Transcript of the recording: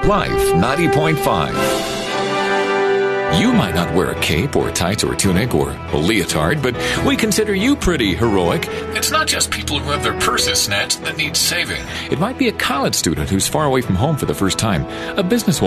Life 90.5. You might not wear a cape or tights or tunic or a leotard, but we consider you pretty heroic. It's not just people who have their purses snatched that need saving. It might be a college student who's far away from home for the first time, a businesswoman